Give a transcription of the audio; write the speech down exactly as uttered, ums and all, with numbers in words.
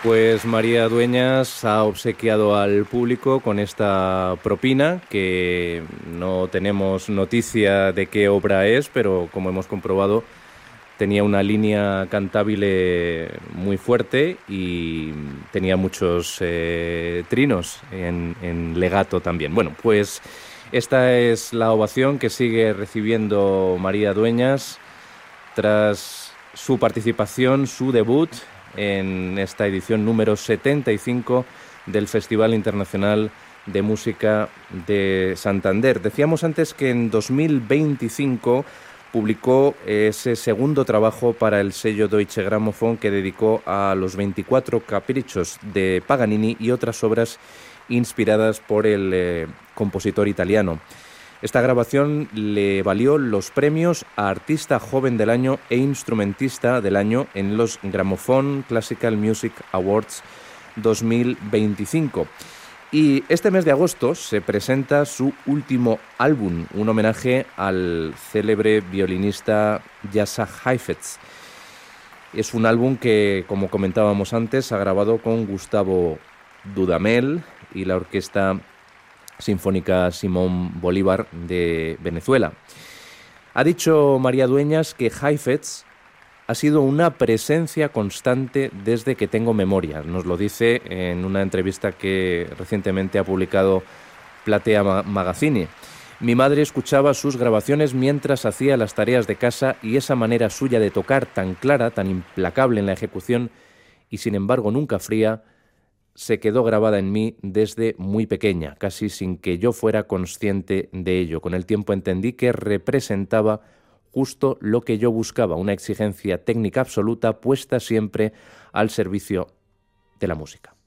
Pues María Dueñas ha obsequiado al público con esta propina, que no tenemos noticia de qué obra es, pero como hemos comprobado, tenía una línea cantabile muy fuerte y tenía muchos eh, trinos en, en legato también. Bueno, pues esta es la ovación que sigue recibiendo María Dueñas tras su participación, su debut en esta edición número setenta y cinco del Festival Internacional de Música de Santander. Decíamos antes que en dos mil veinticinco publicó ese segundo trabajo para el sello Deutsche Grammophon, que dedicó a los veinticuatro caprichos de Paganini y otras obras inspiradas por el eh, compositor italiano. Esta grabación le valió los premios a Artista Joven del Año e Instrumentista del Año en los Gramophone Classical Music Awards dos mil veinticinco. Y este mes de agosto se presenta su último álbum, un homenaje al célebre violinista Jascha Heifetz. Es un álbum que, como comentábamos antes, ha grabado con Gustavo Dudamel y la orquesta Sinfónica Simón Bolívar de Venezuela. Ha dicho María Dueñas que Heifetz ha sido una presencia constante desde que tengo memoria. Nos lo dice en una entrevista que recientemente ha publicado Platea Magazine. Mi madre escuchaba sus grabaciones mientras hacía las tareas de casa y esa manera suya de tocar tan clara, tan implacable en la ejecución y sin embargo nunca fría, se quedó grabada en mí desde muy pequeña, casi sin que yo fuera consciente de ello. Con el tiempo entendí que representaba justo lo que yo buscaba, una exigencia técnica absoluta puesta siempre al servicio de la música.